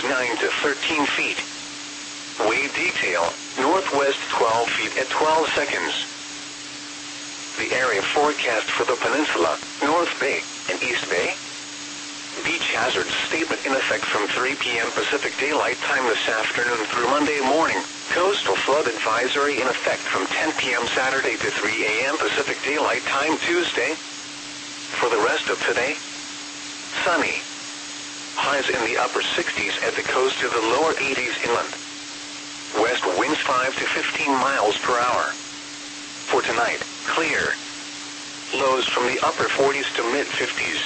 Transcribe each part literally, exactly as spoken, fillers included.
nine to thirteen feet. Wave detail, northwest twelve feet at twelve seconds. The area forecast for the peninsula, North Bay and East Bay. Beach hazard statement in effect from three p m Pacific Daylight Time this afternoon through Monday morning. Coastal flood advisory in effect from ten p m Saturday to three a m Pacific Daylight Time Tuesday. For the rest of today, sunny. Highs in the upper sixties at the coast to the lower eighties inland. West winds five to fifteen miles per hour. For tonight, clear. Lows from the upper forties to mid fifties.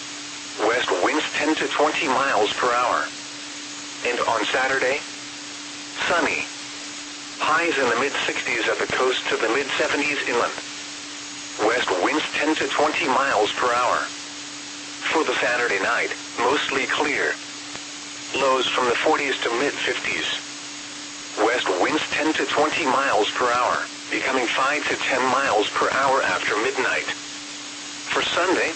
West winds ten to twenty miles per hour. And on Saturday, sunny. Highs in the mid sixties at the coast to the mid seventies inland. West winds ten to twenty miles per hour. For the Saturday night, mostly clear. Lows from the forties to mid fifties. West winds ten to twenty miles per hour, becoming five to ten miles per hour after midnight. For Sunday,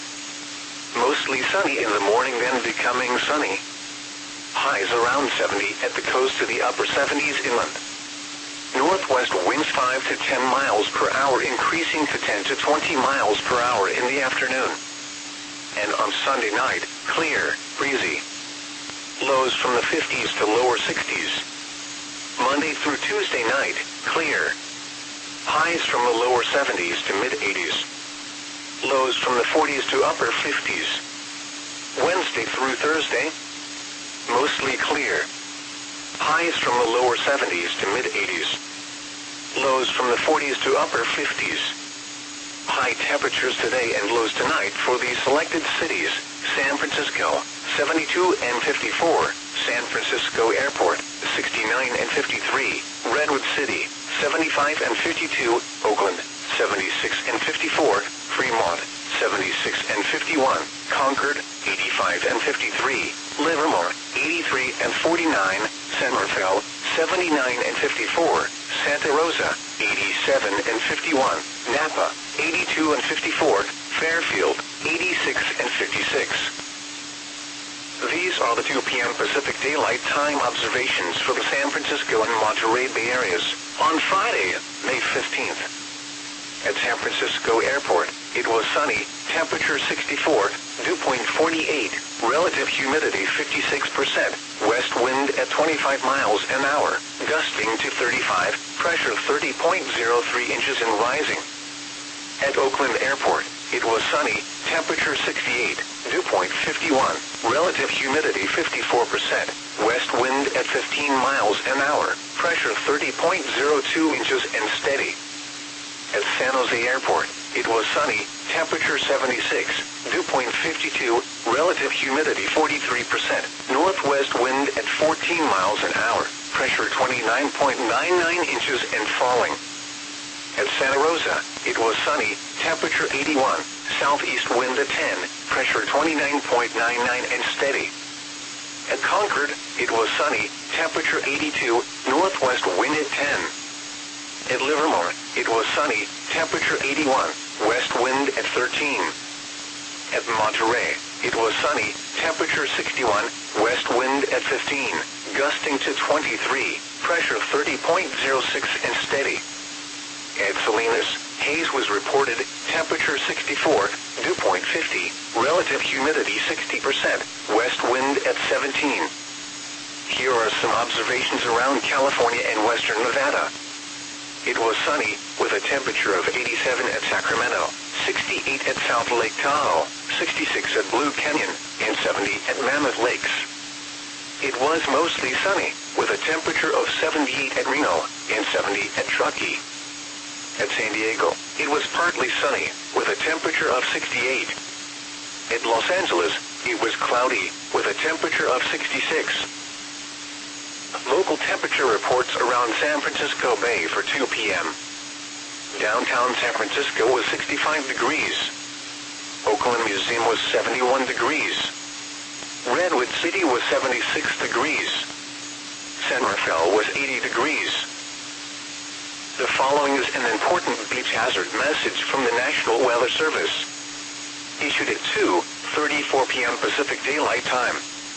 mostly sunny in the morning, then becoming sunny. Highs around seventy at the coast to the upper seventies inland. Northwest winds five to ten miles per hour, increasing to ten to twenty miles per hour in the afternoon. And on Sunday night, clear, breezy. Lows from the fifties to lower sixties. Monday through Tuesday night, clear. Highs from the lower seventies to mid eighties. Lows from the forties to upper fifties. Wednesday through Thursday, mostly clear. Highs from the lower seventies to mid eighties. Lows from the forties to upper fifties. High temperatures today and lows tonight for the selected cities: San Francisco, seventy-two and fifty-four, San Francisco Airport, sixty-nine and fifty-three, Redwood City, seventy-five and fifty-two, Oakland, seventy-six and fifty-four, Fremont, seventy-six and fifty-one, Concord, eighty-five and fifty-three, Livermore, eighty-three and forty-nine, San Rafael, seventy-nine and fifty-four, Santa Rosa, eighty-seven and fifty-one, Napa, eighty-two and fifty-four, Fairfield, eighty-six and fifty-six. These are the two p m Pacific Daylight Time observations for the San Francisco and Monterey Bay areas on Friday, May fifteenth. At San Francisco Airport, it was sunny, temperature sixty-four, dew point forty-eight, relative humidity fifty-six percent, west wind at twenty-five miles an hour, gusting to thirty-five, pressure thirty point zero three inches and rising. At Oakland Airport, it was sunny, temperature sixty-eight, dew point fifty-one, relative humidity fifty-four percent, west wind at fifteen miles an hour, pressure thirty point zero two inches and steady. At San Jose Airport, it was sunny, temperature seventy-six, dew point fifty-two, relative humidity forty-three percent, northwest wind at fourteen miles an hour, pressure twenty-nine point nine nine inches and falling. At Santa Rosa, it was sunny, temperature eighty-one, southeast wind at ten, pressure twenty-nine point nine nine and steady. At Concord, it was sunny, temperature eighty-two, northwest wind at ten. At Livermore, it was sunny, temperature eighty-one, west wind at thirteen. At Monterey, it was sunny, temperature sixty-one, west wind at fifteen, gusting to twenty-three, pressure thirty point zero six and steady. At Salinas, haze was reported, temperature sixty-four, dew point fifty, relative humidity sixty percent, west wind at seventeen. Here are some observations around California and western Nevada. It was sunny, with a temperature of eighty-seven at Sacramento, sixty-eight at South Lake Tahoe, sixty-six at Blue Canyon, and seventy at Mammoth Lakes. It was mostly sunny, with a temperature of seventy-eight at Reno, and seventy at Truckee. At San Diego, it was partly sunny, with a temperature of sixty-eight. At Los Angeles, it was cloudy, with a temperature of sixty-six. Local temperature reports around San Francisco Bay for two p m Downtown San Francisco was sixty-five degrees. Oakland Museum was seventy-one degrees. Redwood City was seventy-six degrees. San Rafael was eighty degrees. The following is an important beach hazard message from the National Weather Service. Issued at two thirty-four p m Pacific Daylight Time.